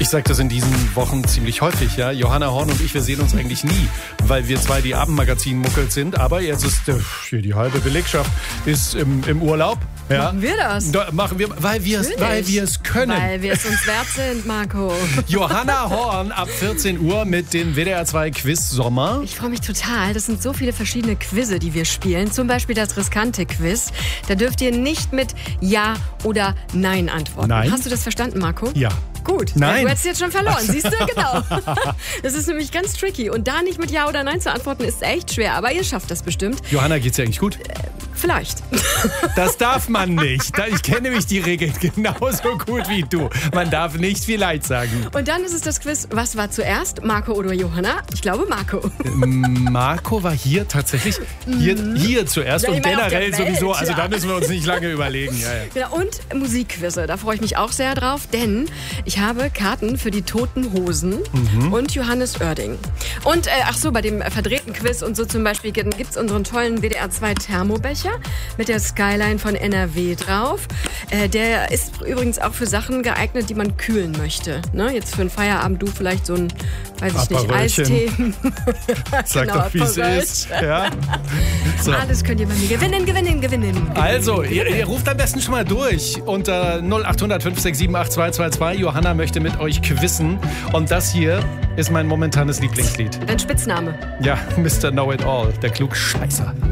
Ich sage das in diesen Wochen ziemlich häufig, ja. Johanna Horn und ich, wir sehen uns eigentlich nie, weil wir zwei die Abendmagazin-Muckels sind. Aber jetzt ist hier die halbe Belegschaft ist im Urlaub. Ja. Machen wir das? Machen wir, weil wir es können. Weil wir es uns wert sind, Marco. Johanna Horn ab 14 Uhr mit dem WDR 2 Quiz Sommer. Ich freue mich total. Das sind so viele verschiedene Quizze, die wir spielen. Zum Beispiel das riskante Quiz. Da dürft ihr nicht mit Ja oder Nein antworten. Nein. Hast du das verstanden, Marco? Ja. Gut, Nein. Du hättest jetzt schon verloren, siehst du? Genau. Das ist nämlich ganz tricky. Und da nicht mit Ja oder Nein zu antworten, ist echt schwer. Aber ihr schafft das bestimmt. Johanna, geht's dir eigentlich gut? Vielleicht. Das darf man nicht. Ich kenne nämlich die Regeln genauso gut wie du. Man darf nicht vielleicht sagen. Und dann ist es das Quiz, was war zuerst, Marco oder Johanna? Ich glaube Marco. Marco war hier tatsächlich hier zuerst Ja, und ich meine, auf generell der Welt, sowieso. Also ja. da müssen wir uns nicht lange überlegen. Ja, ja. Genau, und Musikquizze, da freue ich mich auch sehr drauf, denn ich habe Karten für die Toten Hosen und Johannes Oerding. Und bei dem verdrehten Quiz und so zum Beispiel gibt es unseren tollen WDR 2 Thermobecher mit der Skyline von NRW drauf. Der ist übrigens auch für Sachen geeignet, die man kühlen möchte. Ne? Jetzt für einen Feierabend du vielleicht so ein, weiß ich nicht, Aperolchen. Eistee. Sag Genau, doch, wie es Aperol. ist. Ja? So. Alles könnt ihr bei mir gewinnen. Also, ihr ruft am besten schon mal durch unter 0800 567 8222. Johanna möchte mit euch quizzen. Und das hier ist mein momentanes Lieblingslied. Dein Spitzname. Ja, Mr. Know-It-All, der Klugscheißer.